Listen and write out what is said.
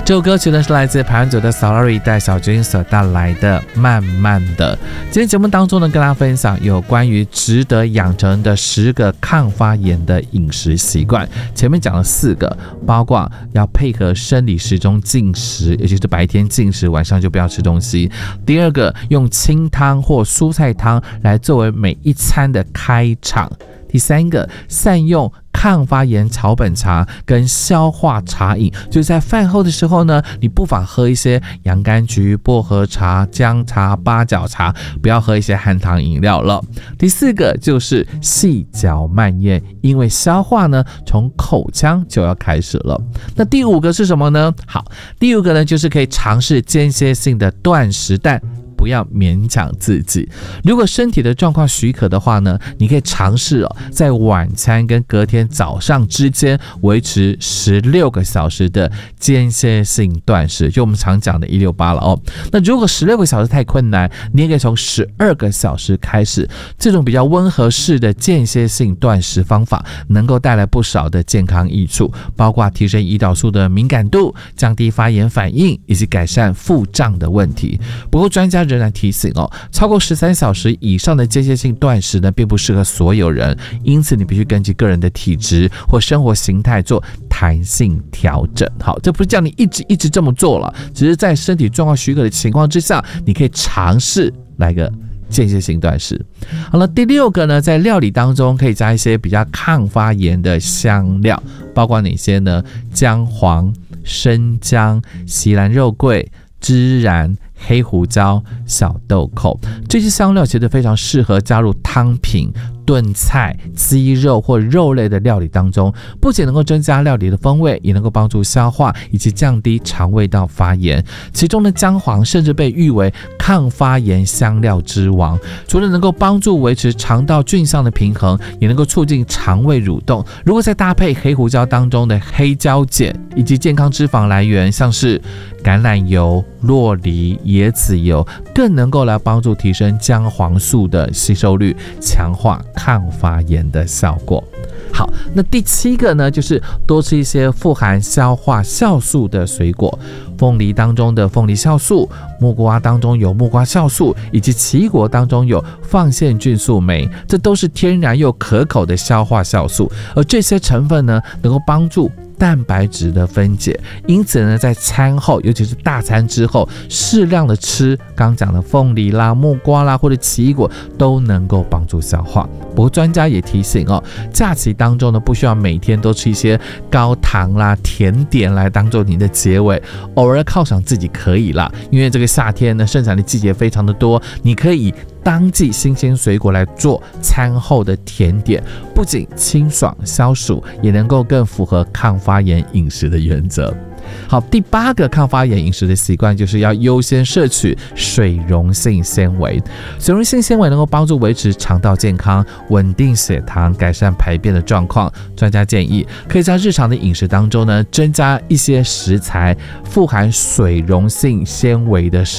这首歌曲呢是来自排湾族的 Salary 带小军所带来的慢慢的。今天节目当中呢，跟大家分享有关于值得养成的10个抗发炎的饮食习惯。前面讲了4个，包括要配合生理时钟进食，也就是白天进食，晚上就不要吃东西。第2个，用清汤或蔬菜汤来作为每一餐的开场。第3个，善用抗发炎草本茶跟消化茶饮，就是在饭后的时候呢，你不妨喝一些洋甘菊、薄荷茶、姜茶、八角茶，不要喝一些含糖饮料了。第4个就是细嚼慢咽，因为消化呢从口腔就要开始了。那第5个是什么呢？好，第5个呢就是可以尝试间歇性的断食，但不要勉强自己。如果身体的状况许可的话呢，你可以尝试在晚餐跟隔天早上之间维持16个小时的间歇性断食，就我们常讲的168了那如果16个小时太困难，你也可以从12个小时开始。这种比较温和式的间歇性断食方法能够带来不少的健康益处，包括提升胰岛素的敏感度，降低发炎反应，以及改善腹胀的问题。不过专家仍然提醒超过13小时以上的间歇性断食呢，并不适合所有人，因此你必须根据个人的体质或生活形态做弹性调整。好，这不是叫你一直这么做了，只是在身体状况许可的情况之下，你可以尝试来个间歇性断食。好了，第6个呢，在料理当中可以加一些比较抗发炎的香料，包括哪些呢？姜黄、生姜、锡兰肉桂、孜然、黑胡椒、小豆蔻，这些香料其实非常适合加入汤品、炖菜、鸡肉或肉类的料理当中，不仅能够增加料理的风味，也能够帮助消化以及降低肠胃道发炎。其中的姜黄甚至被誉为抗发炎香料之王，除了能够帮助维持肠道菌相的平衡，也能够促进肠胃蠕动。如果再搭配黑胡椒当中的黑椒碱以及健康脂肪来源，像是橄榄油、酪梨、椰子油，更能够来帮助提升姜黄素的吸收率，强化抗发炎的效果。好，那第7个呢，就是多吃一些富含消化酵素的水果。凤梨当中的凤梨酵素，木瓜当中有木瓜酵素，以及奇异果当中有放线菌素酶，这都是天然又可口的消化酵素，而这些成分呢，能够帮助蛋白质的分解，因此呢，在餐后，尤其是大餐之后，适量的吃刚讲的凤梨啦、木瓜啦或者奇异果，都能够帮助消化。不过专家也提醒假期当中呢，不需要每天都吃一些高糖啦、甜点来当做你的结尾，偶尔犒赏自己可以啦。因为这个夏天呢，盛产的季节非常的多，你可以以当季新鲜水果来做餐后的甜点，不仅清爽消暑，也能够更符合抗发炎饮食的原则。好，第8个抗发炎饮食的习惯就是要优先摄取水溶性纤维。水溶性纤维能够帮助维持肠道健康，稳定血糖，改善排便的状况。专家建议可以在日常的饮食当中呢，增加一些食材富含水溶性纤维的食